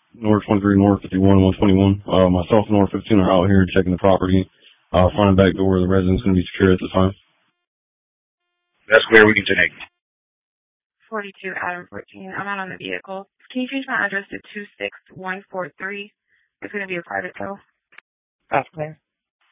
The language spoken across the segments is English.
North 23, North 51, 121. Myself and North 15 are out here checking the property. Front and back door, the resident's going to be secure at this time. That's clear. We can take. 42 Adam 14. I'm out on the vehicle. Can you change my address to 26143? It's going to be a private tow. That's clear.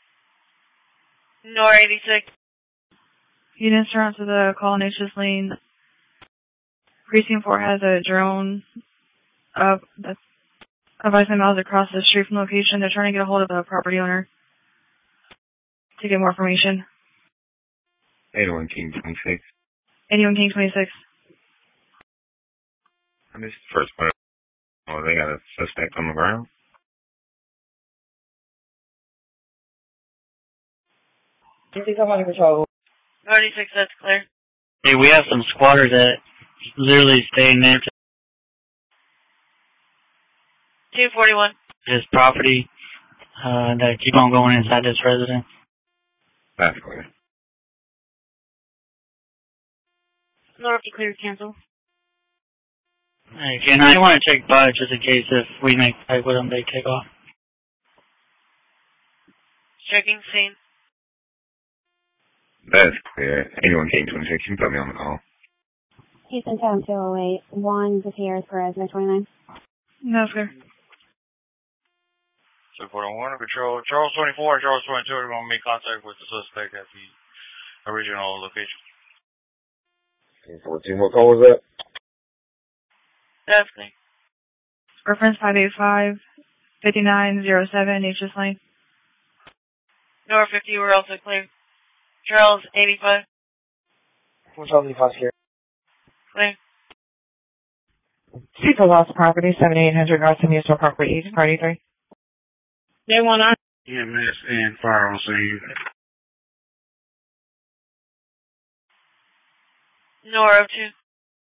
Nor 86. Units are onto the Colonnasius Lane. Precinct 4 has a drone that's advising miles across the street from location. They're trying to get a hold of the property owner to get more information. 81 King 26. 81 King 26. I missed the first part. Oh, they got a suspect on the ground? Under control. 96, that's clear. Hey, we have some squatters that literally staying there to 241. this property that keep on going inside this residence. That's clear. North to clear cancel. Hey, and I want to check by just in case if we make contact with them, they take off. Checking scene. That's clear. 81 King 26. You can put me on the call. Houston Town 208. 1 Gutierrez Perez, 29. No, sir. 241 control. Charles 24 and Charles 22 are going to make contact with the suspect at the original location. 14. What call was that? Definitely. Reference 585 5907 Nature's Lane. Nor 50, we're also clear. Charles 85. Charles 85 here. Clear. People lost property, 7800 North Amusement Parkway East, Party 3. They want on. EMS and fire on scene. Nor 02.